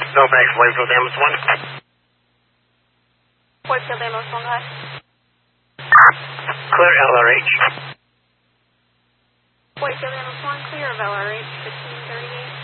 Norfolk Whitefield Ambulance 1. Whitefield Ambulance 1, hi. Clear LRH. Whitefield Ambulance 1, clear of LRH, 1538.